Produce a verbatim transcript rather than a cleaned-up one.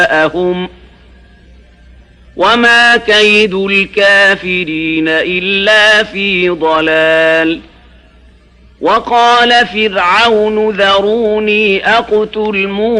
أَهُمْ وَمَا كَيْدُ الْكَافِرِينَ إِلَّا فِي ضَلَالٍ وَقَالَ فِرْعَوْنُ ذَرُونِي أَقْتُلْ مُوسَىٰ